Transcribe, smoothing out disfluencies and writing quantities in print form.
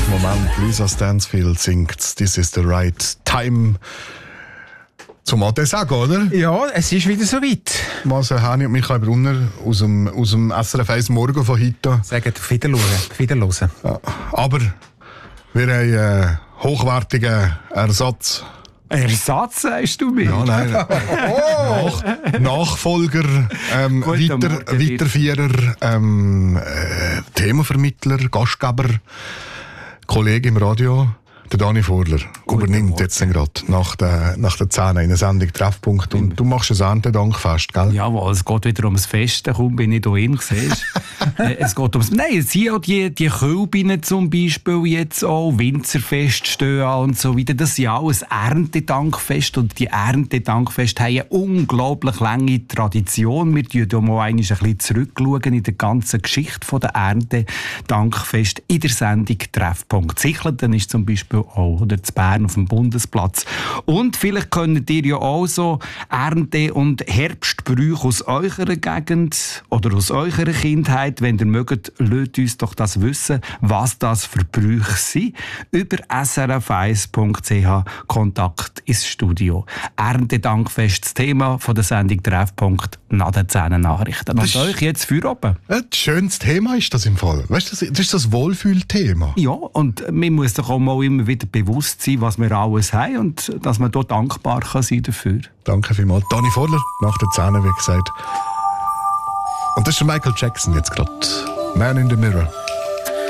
Moment, Lisa Stansfield singt «This is the right time». Zum Ade sagen, oder? Ja, es ist wieder soweit. Was Hani und Michael Brunner aus dem SRF 1 Morgen von heute. Sagen auf Wiederhören. Ja, aber wir haben einen hochwertigen Ersatz. Ersatz, sagst du mir? Ja, nein. Nachfolger, Weiterführer, Themenvermittler, Gastgeber, Kollege im Radio, der Dani Vorler, übernimmt jetzt gerade nach der 10 eine Sendung Treffpunkt. Und du machst ein Erntedankfest, gell? Jawohl, es geht wieder ums Fest. Kaum bin ich da hin, siehst es geht ums... Nein, es sind ja die Kölbinnen zum Beispiel jetzt auch, Winzerfest stehen an und so weiter. Das ist ja auch ein Erntedankfest. Und die Erntedankfeste haben eine unglaublich lange Tradition. Wir schauen hier mal ein bisschen zurückschauen in der ganzen Geschichte der Erntedankfeste in der Sendung Treffpunkt. Sichleten ist zum Beispiel auch, oder zu Bern auf dem Bundesplatz. Und vielleicht könnt ihr ja auch so Ernte- und Herbstbrüche aus eurer Gegend oder aus eurer Kindheit, wenn ihr mögt, lasst uns doch das wissen, was das für Brüche sind. Über srf1.ch Kontakt ins Studio. Erntedankfest, das Thema von der Sendung Treffpunkt nach den 10 Nachrichten. Und euch jetzt für oben. Ein schönes Thema ist das im Fall. Weißt du, das ist das Wohlfühlthema. Ja, und man muss doch auch mal immer wieder bewusst sein, was wir alles haben und dass man dort dankbar kann sein dafür. Danke vielmals. Dani Vorler, nach der 10, wie gesagt. Und das ist Michael Jackson jetzt gerade. Man in the Mirror.